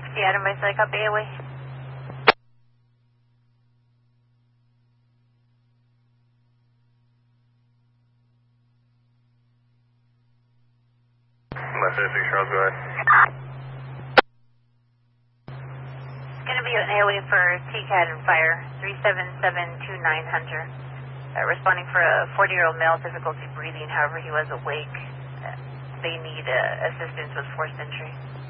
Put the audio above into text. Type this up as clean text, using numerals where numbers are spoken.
60 Adam by Side, copy away. Left 56 Charles, go ahead. It's going to be an AOA for TCAT and fire, 37729 Hunter. Responding for a 40-year-old male, difficulty breathing, however he was awake. They need assistance with forced entry.